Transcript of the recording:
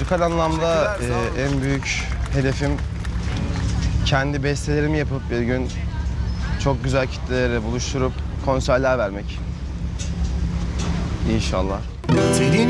Müzikal anlamda en büyük hedefim kendi bestelerimi yapıp bir gün çok güzel kitlelere buluşturup konserler vermek. İnşallah.